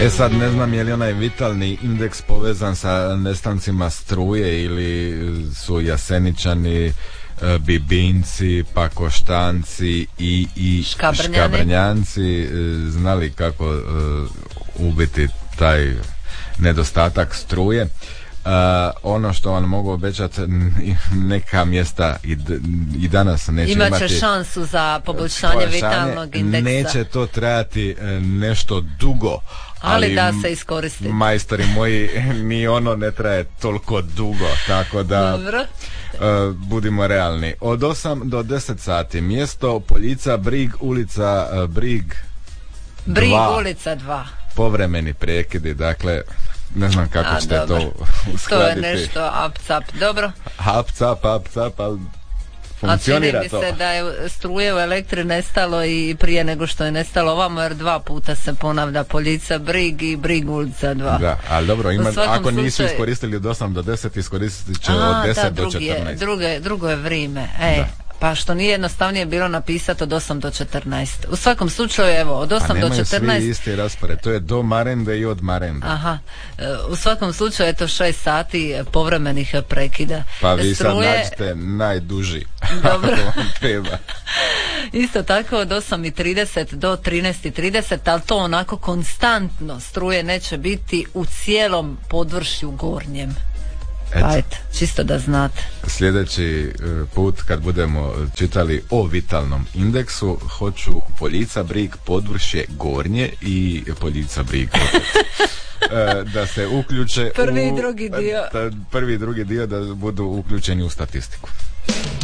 Sad ne znam je li onaj vitalni indeks povezan sa nestancima struje ili su Jaseničani, Bibinci, pa Koštanci i Škabrnjanci znali kako ubiti taj nedostatak struje. Ono što vam mogu obećati, neka mjesta i danas neće imati. Imaće šansu za poboljšanje vitalnog indeksa. Neće to trajati nešto dugo. Ali da se iskoristi. Majstori moji, ni ono ne traje toliko dugo, tako da budimo realni. Od 8 do 10 sati mjesto Poljica, Brig, ulica Brig 2. Ulica 2. Povremeni prekidi, dakle ne znam kako ćete to uskladiti. To je nešto up-cap, dobro. Up-cap, ali funkcionira to. A čini mi se da je struje u Elektri nestalo i prije nego što je nestalo ovamo, jer 2 puta se ponavlja Poljica, Brig i Brig ulica 2. Da, ali dobro, ako nisu iskoristili od 8 do 10, iskoristit će od 10 do 14. Drugo je vrijeme. Pa što nije jednostavnije bilo napisati od 8 do 14. U svakom slučaju, evo, od 8 do 14... Pa nemaju svi isti raspored, to je do Marende i od Marende. Aha, u svakom slučaju, eto 6 sati povremenih prekida. Pa vi sad nađete najduži. Dobro. Treba. Isto tako od 8:30 do 13:30, ali to onako konstantno struje neće biti u cijelom podvršju gornjem. Pa eto, čisto da znate. Sljedeći put kad budemo čitali o vitalnom indeksu, hoću Poljica, Brig, podvršje, gornje i Poljica, Brig, da se uključe prvi i drugi dio da budu uključeni u statistiku.